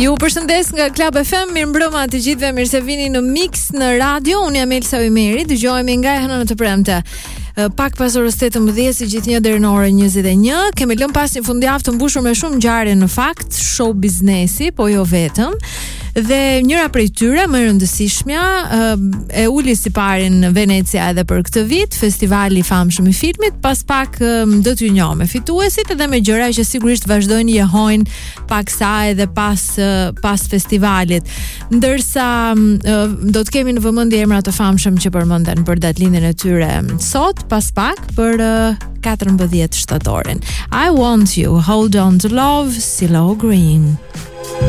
Ju përshëndes nga Club FM, mirëmbrëma të gjithëve, mirë se vini në Mix në radio. Unë jam Elsa Ujmeri, dëgjohemi nga e hëna në të premte. Pak pas orës 18 si gjithnjë deri në orën 21. Kemi lënë pas një fundjavë të mbushur me shumë ngjarje në fakt, show biznesi, po jo vetëm. Dhe njëra prej tyre më e rëndësishmja e uli si parin në Venecia edhe për këtë vit, festivali i famshëm i filmit. Pas pak do t'ju njoh me fituesit edhe me gjëra që sigurisht vazhdojnë jehojnë paksa edhe pas festivalit. Ndërsa do të kemi në vëmendje emra të famshëm që përmenden për datëlindjen e tyre sot, pas pak për 14 shtatorin. I Want You, Hold On To Love, CeeLo Green.